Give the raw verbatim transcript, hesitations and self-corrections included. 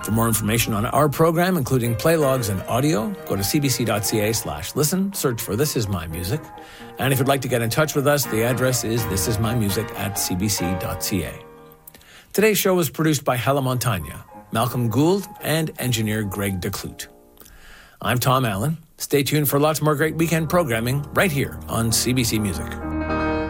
For more information on our program, including play logs and audio, go to cbc.ca slash listen, search for This Is My Music. And if you'd like to get in touch with us, the address is thisismymusic at cbc.ca. Today's show was produced by Hela Montagna, Malcolm Gould, and engineer Greg DeClute. I'm Tom Allen. Stay tuned for lots more great weekend programming right here on C B C Music.